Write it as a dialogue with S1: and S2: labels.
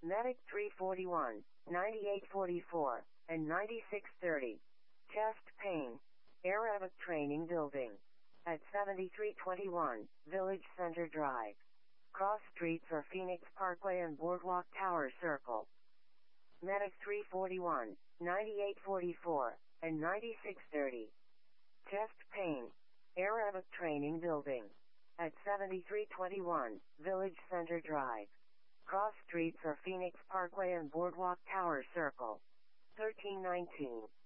S1: Medic 341, 9844, and 9630. Chest pain. Aerobic training building. At 7321, Village Center Drive. Cross streets are Phoenix Parkway and Boardwalk Tower Circle. Medic 341, 9844, and 9630. Chest pain. Aerobic training building. At 7321, Village Center Drive. Cross streets are Phoenix Parkway and Boardwalk Tower Circle. 1319.